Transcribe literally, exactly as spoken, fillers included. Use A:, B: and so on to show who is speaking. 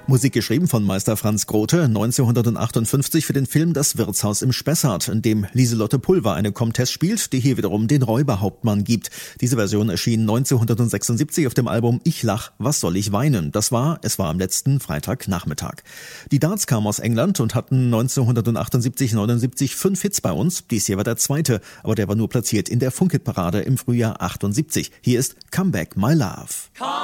A: Musik geschrieben von Meister Franz Grote, neunzehnhundertachtundfünfzig für den Film Das Wirtshaus im Spessart, in dem Lieselotte Pulver eine Komtesse spielt, die hier wiederum den Räuberhauptmann gibt. Diese Version erschien neunzehnhundertsechsundsiebzig auf dem Album Ich lach, was soll ich weinen? Das war, es war am letzten Freitagnachmittag. Die Darts kamen aus England und hatten neunzehnhundertachtundsiebzig neunundsiebzig fünf Hits bei uns. Dies hier war der zweite, aber der war nur platziert in der Funkit-Parade im Frühjahr achtundsiebzig. Hier ist Come Back My Love.